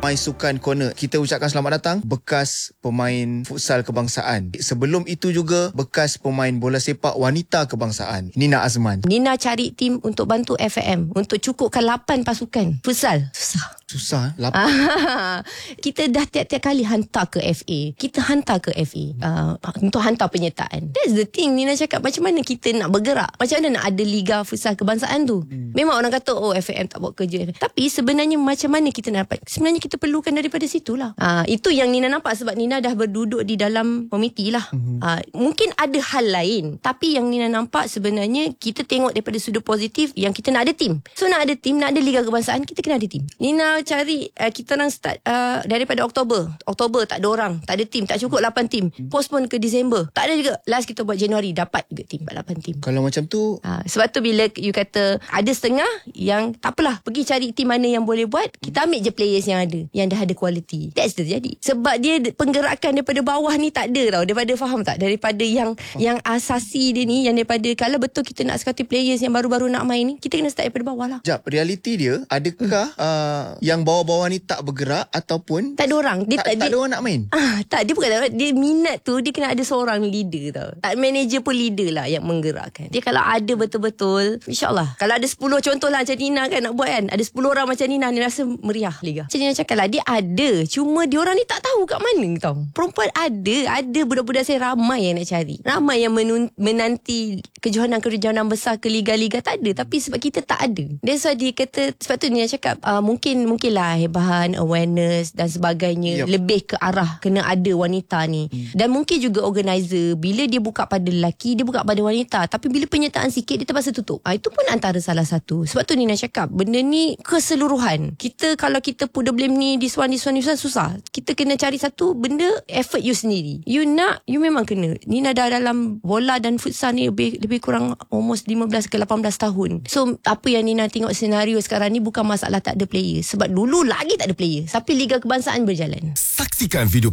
My Sukan Corner. Kita ucapkan selamat datang bekas pemain futsal kebangsaan. Sebelum itu juga bekas pemain bola sepak wanita kebangsaan, Nina Azman. Nina cari tim untuk bantu FAM untuk cukupkan 8 pasukan futsal. Susah. Kita dah tiap-tiap kali hantar ke FA. Kita hantar ke FA untuk hantar penyertaan. That's the thing. Nina cakap, macam mana kita nak bergerak? Macam mana nak ada liga futsal kebangsaan tu? Memang orang kata FAM tak buat kerja. Tapi sebenarnya macam mana kita nak dapat? Sebenarnya kita perlukan daripada situlah. Itu yang Nina nampak, sebab Nina dah berduduk di dalam komiti lah. Mungkin ada hal lain, tapi yang Nina nampak sebenarnya kita tengok daripada sudut positif yang kita nak ada tim. So nak ada tim, nak ada liga kebangsaan, kita kena ada tim. Nina cari, kita orang start daripada Oktober tak ada orang, tak ada tim, tak cukup 8 tim, postpone ke Disember, tak ada juga. Last kita buat Januari, dapat juga tim, 8 tim. Kalau macam tu sebab tu bila you kata ada setengah yang tak apalah, pergi cari tim mana yang boleh buat, kita ambil je players yang ada, yang dah ada quality. That's terjadi. Sebab dia penggerakan daripada bawah ni tak ada tau, daripada, faham tak, daripada yang asasi dia ni, yang daripada, kalau betul kita nak scouting players yang baru-baru nak main ni, kita kena start daripada bawah lah. Jap, realiti dia adakah yang bawah-bawah ni tak bergerak ataupun tak ada orang, dia tak ada orang nak main? Tak, dia bukan, dia minat tu, dia kena ada seorang leader tau. Tak, manager pun leader lah yang menggerakkan. Dia kalau ada betul-betul, insyaAllah, kalau ada 10 contohlah macam Nina kan nak buat kan, ada 10 orang macam Nina, ni rasa meriah liga. Macam Nina cakap lah, dia ada, cuma dia orang ni tak tahu kat mana tau. Perempuan ada budak-budak saya ramai yang nak cari, ramai yang menanti kejohanan besar ke liga-liga, tak ada. Tapi sebab kita tak ada, that's why dia kata, sebab tu Nina cakap mungkinlah bahan awareness dan sebagainya, lebih ke arah kena ada wanita ni. Dan mungkin juga organizer, bila dia buka pada lelaki, dia buka pada wanita, tapi bila penyertaan sikit dia terpaksa tutup. Itu pun antara salah satu. Sebab tu Nina cakap, benda ni keseluruhan. Kita kalau kita put the blame ni this one susah. Kita kena cari satu benda, effort you sendiri. You memang kena. Nina dah dalam bola dan futsal ni lebih kurang almost 15 ke 18 tahun. So apa yang Nina tengok senario sekarang ni bukan masalah tak ada player, sebab dulu lagi tak ada player, tapi liga kebangsaan berjalan. Saksikan video